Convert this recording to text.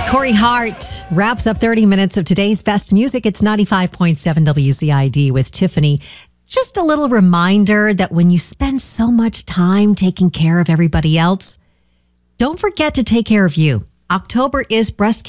Corey Hart wraps up 30 minutes of today's best music. It's 95.7 WCID with Tiffany. Just a little reminder that when you spend so much time taking care of everybody else, don't forget to take care of you. October is Breast